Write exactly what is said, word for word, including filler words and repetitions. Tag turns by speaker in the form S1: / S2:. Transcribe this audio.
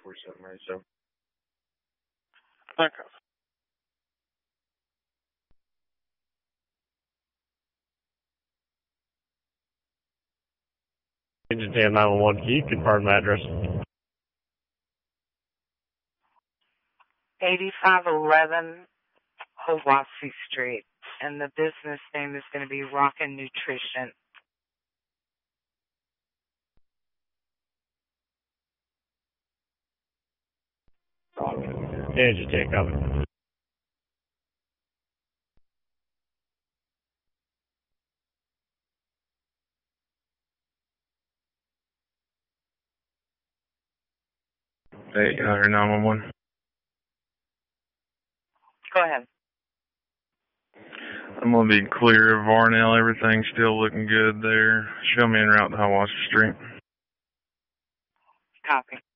S1: four seven right, so.
S2: Okay.
S3: Agent ten nine one one, can you confirm the address?
S4: eighty-five eleven Hawassi Street, and the business name is going to be Rockin' Nutrition.
S3: Agent ten coming.
S1: Hey, uh, nine one one.
S4: Go ahead.
S1: I'm going to be clear of Varnell. Everything's still looking good there. Show me en route to Hiawassee Street.
S4: Copy.